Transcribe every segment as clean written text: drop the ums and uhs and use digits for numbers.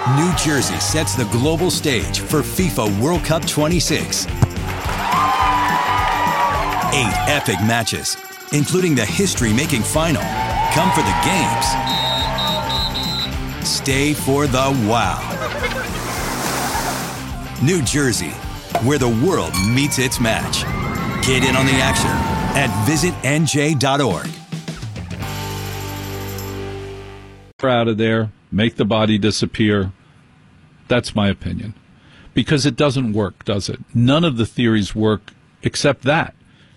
New Jersey sets the global stage for FIFA World Cup 26. 8 epic matches, including the history-making final. Come for the games. Stay for the wow. New Jersey, where the world meets its match. Get in on the action at visitnj.org. Out of there, make the body disappear. That's my opinion. Because it doesn't work, does it? None of the theories work except that.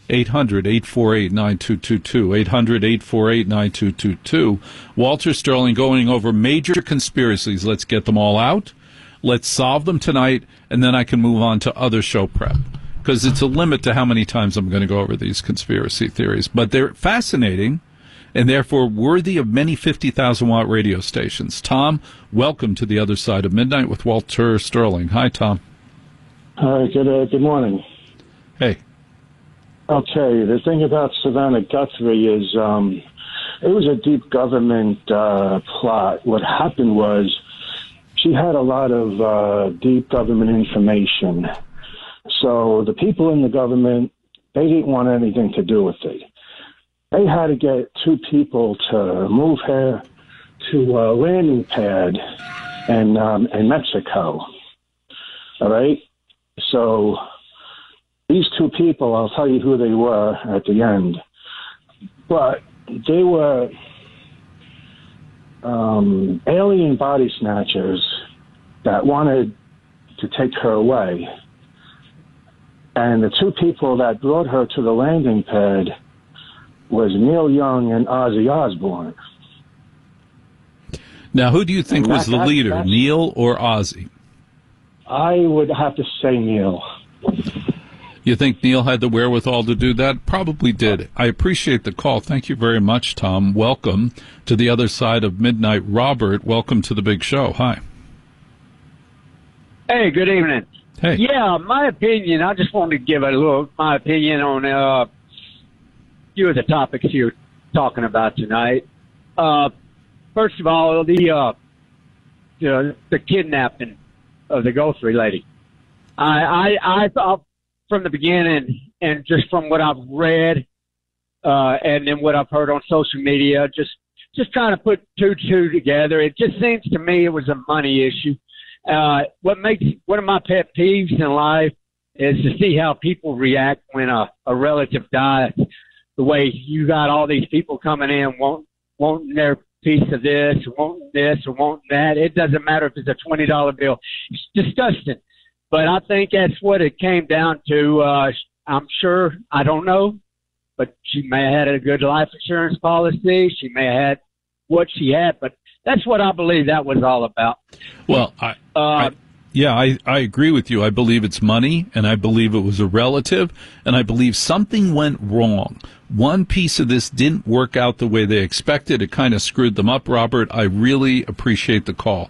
800-848-9222. 800-848-9222. Walter Sterling going over major conspiracies. Let's get them all out. Let's solve them tonight, and then I can move on to other show prep. Because it's a limit to how many times I'm going to go over these conspiracy theories. But they're fascinating and therefore worthy of many 50,000-watt radio stations. Tom, welcome to the other side of midnight with Walter Sterling. Hi, Tom. Hi, good morning. Hey. Okay, the thing about Savannah Guthrie is it was a deep government plot. What happened was she had a lot of deep government information. So the people in the government, they didn't want anything to do with it. They had to get two people to move her to a landing pad in Mexico. All right? So these two people, I'll tell you who they were at the end. But they were alien body snatchers that wanted to take her away. And the two people that brought her to the landing pad was Neil Young and Ozzy Osbourne. Now, who do you think was the leader, Neil or Ozzy? I would have to say Neil. You think Neil had the wherewithal to do that? Probably did. I appreciate the call. Thank you very much, Tom. Welcome to the other side of midnight. Robert, welcome to the big show. Hi. Hey, good evening. Hey. Yeah, my opinion, I just wanted to give my opinion on a few of the topics you're talking about tonight. First of all, the kidnapping of the Guthrie lady. I thought from the beginning, and just from what I've read, and then what I've heard on social media, just trying to put two together, it just seems to me it was a money issue. What makes one of my pet peeves in life is to see how people react when a relative dies. The way you got all these people coming in wanting their piece of this, wanting this, or wanting that. It doesn't matter if it's a $20 bill. It's disgusting. But I think that's what it came down to. I'm sure, I don't know, but she may have had a good life insurance policy. She may have had what she had, but that's what I believe that was all about. Well, I agree with you. I believe it's money, and I believe it was a relative, and I believe something went wrong. One piece of this didn't work out the way they expected. It kind of screwed them up, Robert. I really appreciate the call.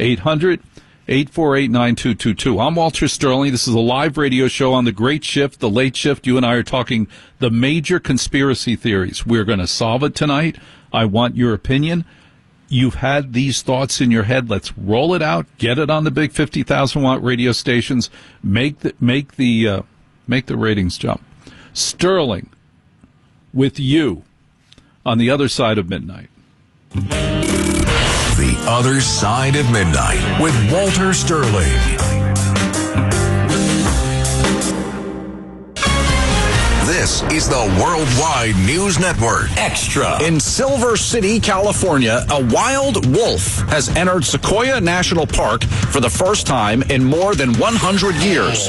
800-848-9222. I'm Walter Sterling. This is a live radio show on the Great Shift, the Late Shift. You and I are talking the major conspiracy theories. We're going to solve it tonight. I want your opinion. You've had these thoughts in your head. Let's roll it out. Get it on the big 50,000-watt radio stations. Make the ratings jump. Sterling, with you on the other side of midnight. The Other Side of Midnight with Walter Sterling. This is the Worldwide News Network. Extra. In Silver City, California, a wild wolf has entered Sequoia National Park for the first time in more than 100 years.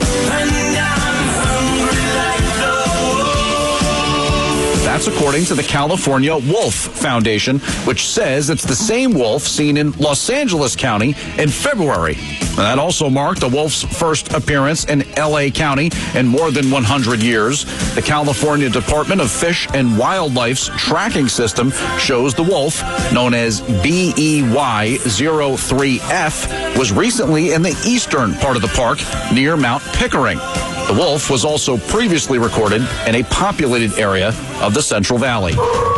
That's according to the California Wolf Foundation, which says it's the same wolf seen in Los Angeles County in February. And that also marked the wolf's first appearance in L.A. County in more than 100 years. The California Department of Fish and Wildlife's tracking system shows the wolf, known as BEY03F, was recently in the eastern part of the park near Mount Pickering. The wolf was also previously recorded in a populated area of the Central Valley.